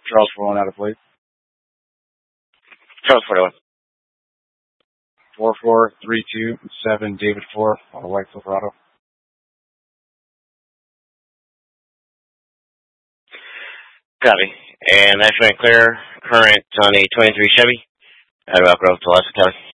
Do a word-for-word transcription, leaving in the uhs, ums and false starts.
Charles Fallen out of plate. Charles forty-one. four four three two seven David four on a white Silverado. Copy. And that's right, clear. Current on a twenty-three Chevy. Out of Elk Grove, Tulsa County.